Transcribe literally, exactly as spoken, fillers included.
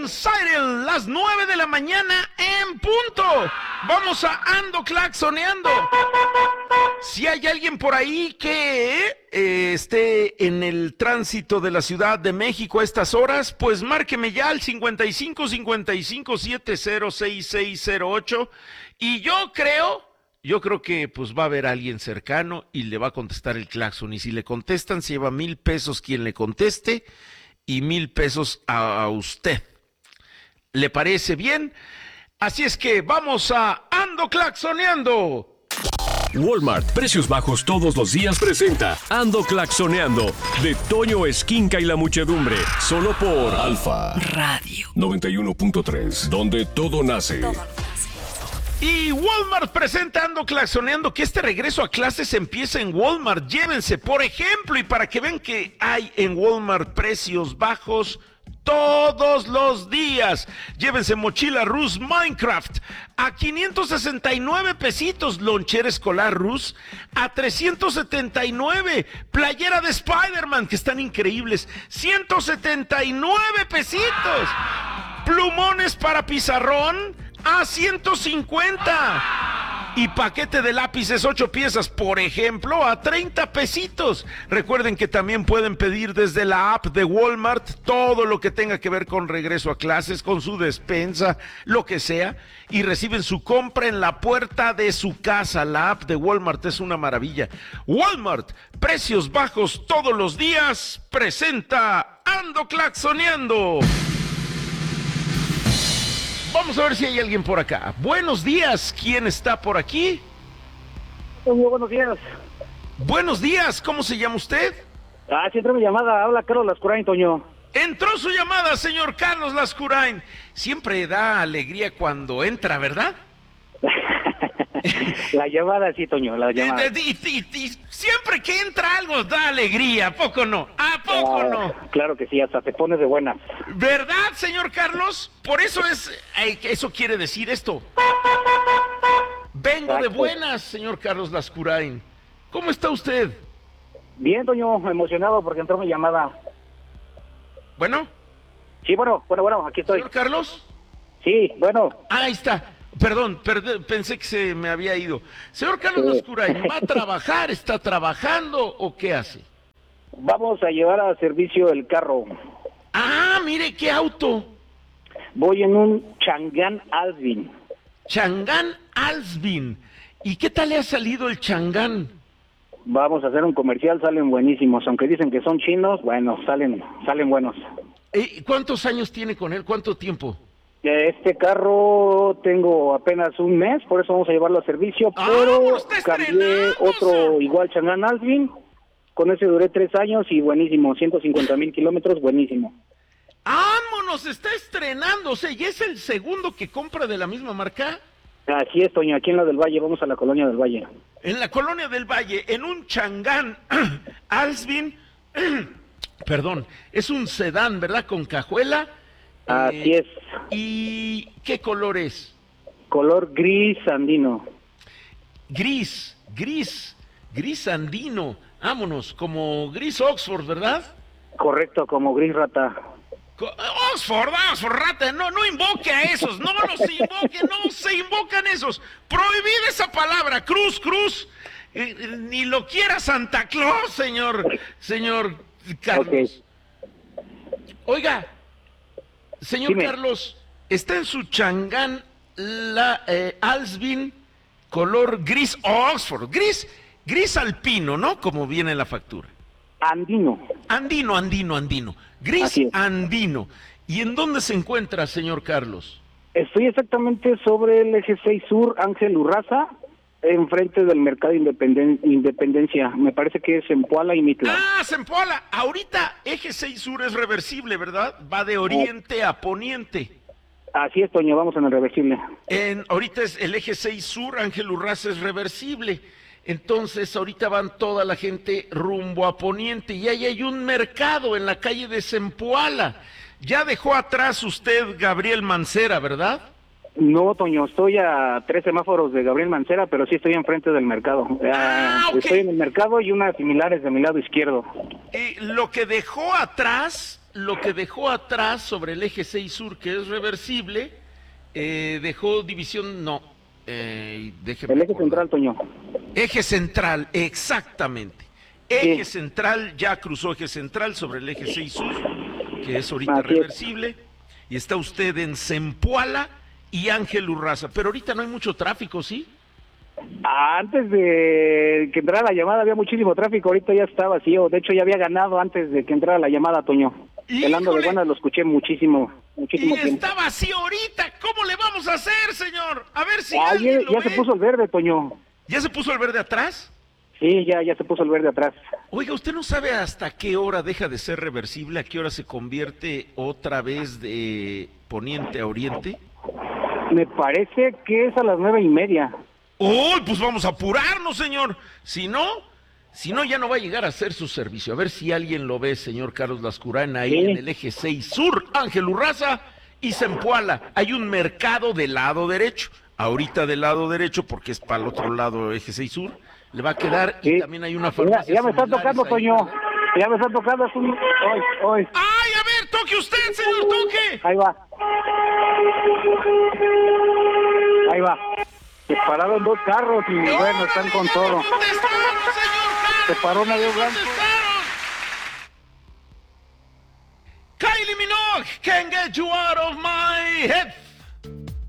Siren, las nueve de la mañana en punto. Vamos a Ando Claxoneando. Si hay alguien por ahí que eh, esté en el tránsito de la Ciudad de México a estas horas, pues márqueme ya al cincuenta y cinco cincuenta y cinco setenta sesenta y seis cero ocho. Y yo creo, yo creo que pues va a haber alguien cercano y le va a contestar el claxon. Y si le contestan, se lleva mil pesos quien le conteste y mil pesos a, a usted. ¿Le parece bien? Así es que vamos a Ando Claxoneando. Walmart, precios bajos todos los días presenta Ando Claxoneando de Toño Esquinca y la muchedumbre, solo por Alfa Radio noventa y uno punto tres, donde todo nace. Y Walmart presenta Ando Claxoneando, que este regreso a clases empieza en Walmart. Llévense, por ejemplo, y para que vean que hay en Walmart precios bajos todos los días. Llévense mochila Rus Minecraft a quinientos sesenta y nueve pesitos, lonchera escolar Rus a trescientos setenta y nueve, playera de Spider-Man que están increíbles, ciento setenta y nueve pesitos, plumones para pizarrón a ciento cincuenta. Y paquete de lápices ocho piezas, por ejemplo, a treinta pesitos. Recuerden que también pueden pedir desde la app de Walmart todo lo que tenga que ver con regreso a clases, con su despensa, lo que sea, y reciben su compra en la puerta de su casa. La app de Walmart es una maravilla. Walmart, precios bajos todos los días, presenta Ando Claxoneando. Vamos a ver si hay alguien por acá. Buenos días, ¿quién está por aquí? Muy buenos días. Buenos días, ¿cómo se llama usted? Ah, sí entró mi llamada, habla Carlos Lascurain, Toño. Entró su llamada, señor Carlos Lascurain. Siempre da alegría cuando entra, ¿verdad? La llamada, sí, Toño, la llamada. Y, y, y, y siempre que entra algo da alegría, ¿a poco no? ¿A poco ah, no? Claro que sí, hasta te pones de buenas. ¿Verdad, señor Carlos? Por eso es, eh, eso quiere decir esto. Vengo Exacto. de buenas, señor Carlos Lascurain. ¿Cómo está usted? Bien, Toño, emocionado porque entró mi llamada. Bueno. Sí, bueno, bueno, bueno, aquí estoy. ¿Señor Carlos? Sí, bueno. Ah, ahí está. Perdón, perd- pensé que se me había ido. Señor Carlos Sí. Lascurain, ¿va a trabajar? ¿Está trabajando o qué hace? Vamos a llevar a servicio el carro. Ah, mire qué auto. Voy en un Changán Alvin. Changán Alvin. ¿Y qué tal le ha salido el Changán? Vamos a hacer un comercial, salen buenísimos. Aunque dicen que son chinos, bueno, salen, salen buenos. Eh, ¿Cuántos años tiene con él? ¿Cuánto tiempo? Este carro tengo apenas un mes, por eso vamos a llevarlo a servicio, ¡Ah, pero lo está cambié estrenando, otro señor! igual Changán Alvin, con ese duré tres años y buenísimo, ciento cincuenta mil kilómetros, buenísimo. ¡Vámonos! Está estrenándose. ¿Y es el segundo que compra de la misma marca? Así es, Toño, aquí en la del Valle, vamos a la colonia del Valle. En la colonia del Valle, en un Changán Alvin, perdón, es un sedán, ¿verdad? Con cajuela. Así Eh, es, ¿Y qué color es? color gris andino. Gris, gris, gris andino. Vámonos, como gris Oxford, ¿verdad? Correcto, como gris rata. Co- Oxford, Oxford, rata, no, no invoque a esos, no los invoque, no se invocan esos. Prohibida esa palabra, cruz, cruz, eh, eh, ni lo quiera Santa Claus, señor, señor Carlos. Oiga, señor Dime. Carlos, está en su Changán la eh, Alvin color gris Oxford, gris, gris alpino, ¿no? Como viene en la factura. Andino. Andino, andino, andino. Gris Así es. andino. ¿Y en dónde se encuentra, señor Carlos? Estoy exactamente sobre el eje seis Sur, Ángel Urraza, enfrente del Mercado Independen- Independencia. Me parece que es en Puala y Mitla. Ah, Zempoala. Ahorita eje seis Sur es reversible, ¿verdad? Va de oriente a poniente. Así es, Toño, vamos en el reversible. En, ahorita es el eje seis Sur, Ángel Urraza es reversible. Entonces, ahorita van toda la gente rumbo a poniente y ahí hay un mercado en la calle de Zempoala. Ya dejó atrás usted Gabriel Mancera, ¿verdad? No, Toño, estoy a tres semáforos de Gabriel Mancera, pero sí estoy enfrente del mercado. Ah, ok. Estoy en el mercado y unas similares de mi lado izquierdo. Eh, lo que dejó atrás lo que dejó atrás sobre el eje seis sur, que es reversible, eh, dejó división, no, eh, déjeme El eje acordar. central, Toño. Eje central, exactamente. Eje Sí. central, ya cruzó eje central sobre el eje seis sur, que es ahorita Así es. reversible, y está usted en Zempoala y Ángel Urraza, pero ahorita no hay mucho tráfico, ¿sí? Antes de que entrara la llamada había muchísimo tráfico, ahorita ya está vacío. De hecho, ya había ganado antes de que entrara la llamada, Toño. El Ando de ¡Híjole! Buenas lo escuché muchísimo, Y muchísimo tiempo. está vacío ahorita, ¿cómo le vamos a hacer, señor? A ver si Ah, ya alguien lo ya ve. se puso el verde, Toño. ¿Ya se puso el verde atrás? Sí, ya, ya se puso el verde atrás. Oiga, ¿usted no sabe hasta qué hora deja de ser reversible? ¿A qué hora se convierte otra vez de poniente a oriente? Me parece que es a las nueve y media. ¡Oh, pues vamos a apurarnos, señor! Si no, si no, ya no va a llegar a hacer su servicio. A ver si alguien lo ve, señor Carlos Lascurán, ahí Sí. en el eje seis sur, Ángel Urraza y Zempoala. Hay un mercado del lado derecho. Ahorita del lado derecho, porque es para el otro lado, eje seis sur, le va a quedar. Y Sí. también hay una Ya, farmacia. ya me está similares tocando, ahí, Toño. ¿verdad? Ya me está tocando. Es un... Hoy, hoy. ¡Ay, a ver, toque usted, señor, toque! Ahí va. Ahí va. Se pararon dos carros y bueno, están con ¡Órale, todo. ya me contestaron, señor Carlos! Se paró una de ¡Ya me blanco. contestaron! Kylie Minogue, can't get you out of my head.